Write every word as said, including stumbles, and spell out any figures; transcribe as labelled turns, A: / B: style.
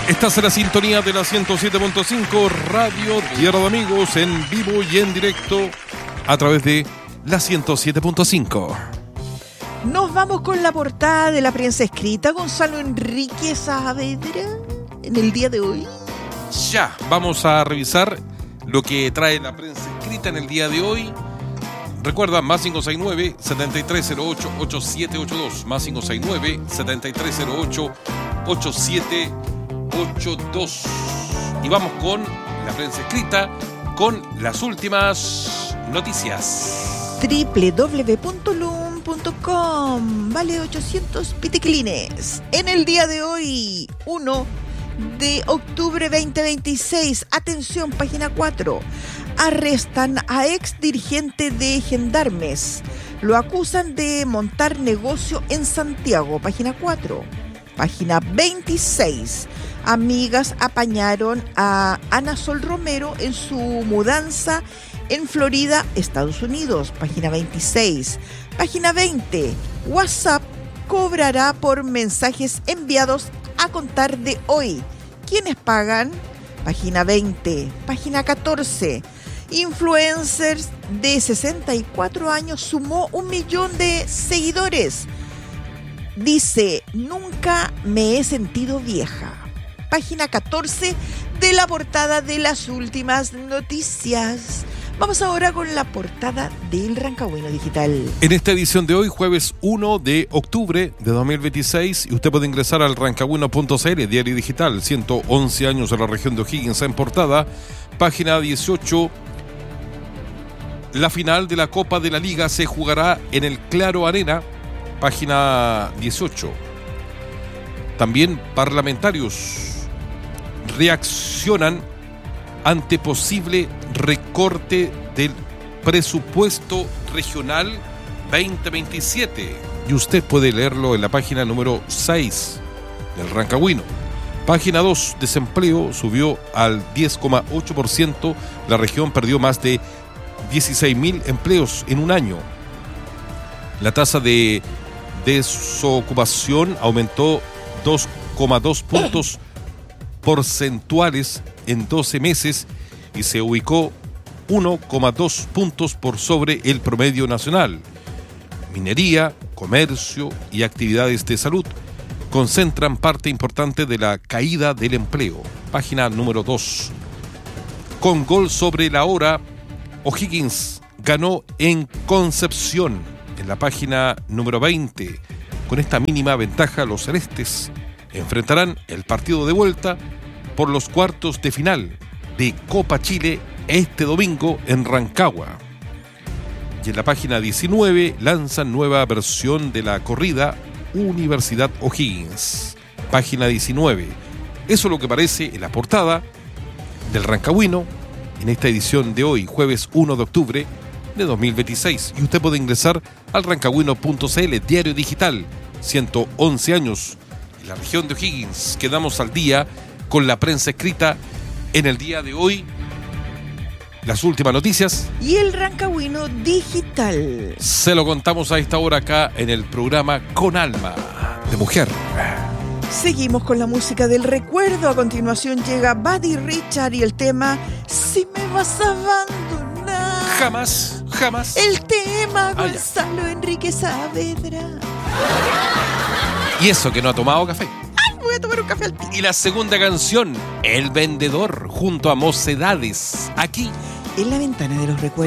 A: Estás en la sintonía de la ciento siete punto cinco Radio Tierra de Amigos, en vivo y en directo a través de la ciento siete punto cinco.
B: Nos vamos con la portada de la prensa escrita. Gonzalo Enrique Saavedra, en el día de hoy.
A: Ya, vamos a revisar lo que trae la prensa escrita en el día de hoy. Recuerda, más cinco seis nueve, siete tres cero ocho, ocho siete ocho dos, más cinco seis nueve, siete tres cero ocho, ocho siete ocho dos. Y vamos con la prensa escrita, con las últimas noticias.
B: doble u doble u doble u punto lum punto com. Vale ochocientos pitiquilines. En el día de hoy, uno de octubre veinte veintiséis. Atención, página cuatro. Arrestan a ex dirigente de Gendarmes. Lo acusan de montar negocio en Santiago. Página cuatro. Página veintiséis. Amigas apañaron a Ana Sol Romero en su mudanza en Florida, Estados Unidos. Página veintiséis. Página veinte. WhatsApp cobrará por mensajes enviados a contar de hoy. ¿Quiénes pagan? Página veinte. Página catorce. Influencers de sesenta y cuatro años sumó un millón de seguidores. Dice, nunca me he sentido vieja. Página catorce de la portada de las últimas noticias. Vamos ahora con la portada del Rancagüino Digital.
A: En esta edición de hoy, jueves uno de octubre de dos mil veintiséis, y usted puede ingresar al rancagüino punto c l, diario digital, ciento once años de la región de O'Higgins en portada. Página dieciocho. La final de la Copa de la Liga se jugará en el Claro Arena. Página dieciocho. También parlamentarios reaccionan ante posible recorte del presupuesto regional veinte veintisiete. Y usted puede leerlo en la página número seis del Rancagüino. Página dos. Desempleo subió al diez coma ocho por ciento. La región perdió más de dieciséis mil empleos en un año. La tasa de desocupación aumentó dos coma dos puntos porcentuales en doce meses y se ubicó uno coma dos puntos por sobre el promedio nacional. Minería, comercio y actividades de salud concentran parte importante de la caída del empleo. Página número dos. Con gol sobre la hora, O'Higgins ganó en Concepción. En la página número veinte. Con esta mínima ventaja, los celestes enfrentarán el partido de vuelta por los cuartos de final de Copa Chile este domingo en Rancagua. Y en la página diecinueve lanzan nueva versión de la corrida Universidad O'Higgins. Página diecinueve. Eso es lo que aparece en la portada del Rancagüino en esta edición de hoy, jueves uno de octubre de dos mil veintiséis. Y usted puede ingresar al rancagüino punto c l, diario digital, ciento once años en la región de O'Higgins. Quedamos al día con la prensa escrita en el día de hoy, las últimas noticias.
B: Y el Rancagüino Digital
A: Se lo contamos a esta hora acá en el programa Con Alma de Mujer.
B: Seguimos con la música del recuerdo. A continuación llega Buddy Richard y el tema Si me vas a abandonar.
A: Jamás, jamás.
B: El tema
A: Ah,
B: Gonzalo Enrique Saavedra.
A: Y eso que no ha tomado café.
B: ¡Ay, voy a tomar un café al tiro!
A: Y la segunda canción, El Vendedor, junto a Mocedades, aquí
B: En la ventana de los recuerdos.